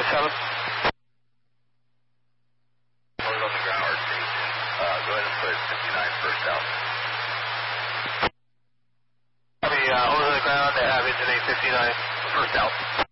7. Hold on the ground, RC. Go ahead and put 59 first out. Copy, hold on the ground, have engine 859 first out.